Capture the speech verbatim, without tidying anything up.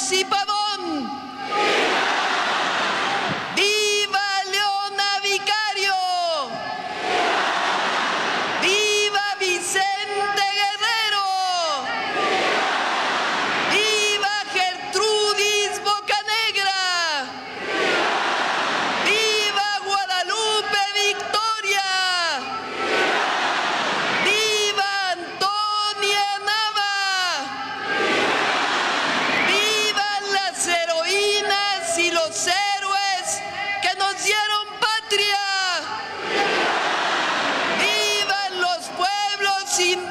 Ríos y Pavón. ¡Viva Leona Vicario! ¡Viva Vicente Guerrero! ¡Viva Gertrudis Bocanegra! ¡Viva Guadalupe Victoria! ¡Viva Antonia Nava! ¡Vivan las heroínas y los héroes que nos dieron patria! ¡Vivan los pueblos indígenas!